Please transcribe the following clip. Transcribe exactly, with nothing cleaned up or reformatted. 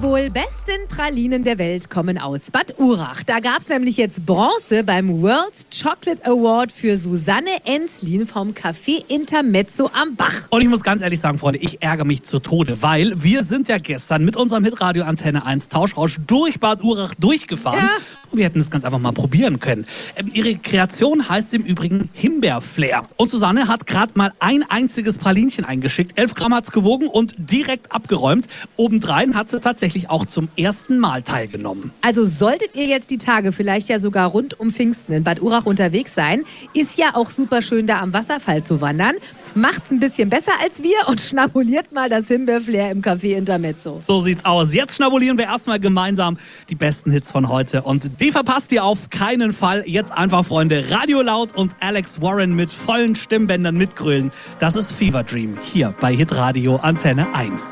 wohl besten Pralinen der Welt kommen aus Bad Urach. Da gab es nämlich jetzt Bronze beim World Chocolate Award für Susanne Enslin vom Café Intermezzo am Bach. Und ich muss ganz ehrlich sagen, Freunde, ich ärgere mich zu Tode, weil wir sind ja gestern mit unserem Hitradio Antenne eins Tauschrausch durch Bad Urach durchgefahren. Ja. Und wir hätten das ganz einfach mal probieren können. Ähm, ihre Kreation heißt im Übrigen Himbeerflair. Und Susanne hat gerade mal ein einziges Pralinchen eingeschickt. Elf Gramm hat's gewogen und direkt abgeräumt. Obendrein hat sie tatsächlich auch zum ersten Mal teilgenommen. Also solltet ihr jetzt die Tage vielleicht ja sogar rund um Pfingsten in Bad Urach unterwegs sein, ist ja auch super schön, da am Wasserfall zu wandern. Macht's ein bisschen besser als wir und schnabuliert mal das Himbeerflair im Café Intermezzo. So sieht's aus. Jetzt schnabulieren wir erstmal gemeinsam die besten Hits von heute. Und die verpasst ihr auf keinen Fall. Jetzt einfach, Freunde, Radio laut und Alex Warren mit vollen Stimmbändern mitgrölen. Das ist Fever Dream hier bei Hitradio Antenne eins.